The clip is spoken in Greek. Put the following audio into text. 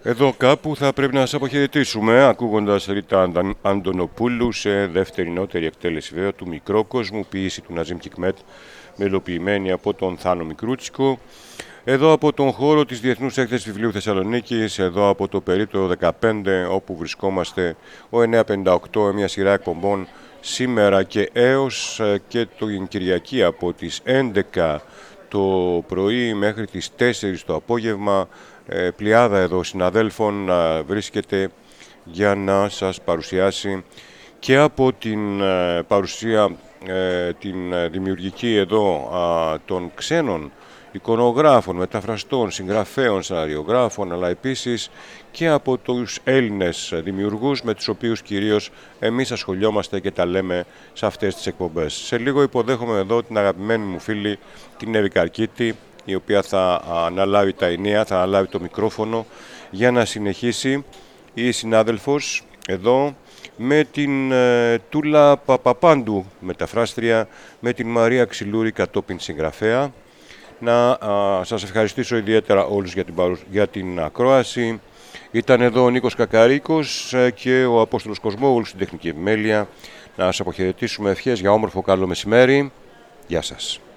Εδώ κάπου θα πρέπει να σας αποχαιρετήσουμε ακούγοντας Ρίτα Αντωνοπούλου σε δεύτερη νεότερη εκτέλεση βέβαια του Μικρόκοσμου, ποιήση του Ναζίμ Κικμέτ, μελοποιημένη από τον Θάνο Μικρούτσικο. Εδώ από τον χώρο της Διεθνούς Έκθεσης Βιβλίου Θεσσαλονίκης, εδώ από το περίπτωρο 15 όπου βρισκόμαστε ο 958, μια σειρά εκπομπών σήμερα και έως και την Κυριακή από τις 11 το πρωί μέχρι τις 4 το απόγευμα. Πλειάδα εδώ συναδέλφων βρίσκεται για να σας παρουσιάσει και από την παρουσία την δημιουργική εδώ των ξένων εικονογράφων, μεταφραστών, συγγραφέων, σεναριογράφων, αλλά επίσης και από τους Έλληνες δημιουργούς με τους οποίους κυρίως εμείς ασχολιόμαστε και τα λέμε σε αυτές τις εκπομπές. Σε λίγο υποδέχομαι εδώ την αγαπημένη μου φίλη την Εύη Καρκίτη, η οποία θα αναλάβει τα ενία, θα αναλάβει το μικρόφωνο για να συνεχίσει η συνάδελφος εδώ με την Τούλα Παπαπάντου μεταφράστρια, με την Μαρία Ξυλούρη κατόπιν συγγραφέα. Να σας ευχαριστήσω ιδιαίτερα όλους για την ακρόαση. Ήταν εδώ ο Νίκος Κακαρίκος και ο Απόστολος Κοσμόγλου στην τεχνική επιμέλεια. Να σας αποχαιρετήσουμε, ευχές για όμορφο καλό μεσημέρι. Γεια σας.